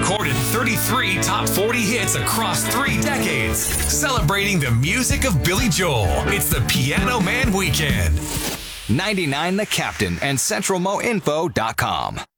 recorded 33 top 40 hits across 3 decades, celebrating the music of Billy Joel. It's the Piano Man Weekend. 99 The Captain and CentralMoInfo.com.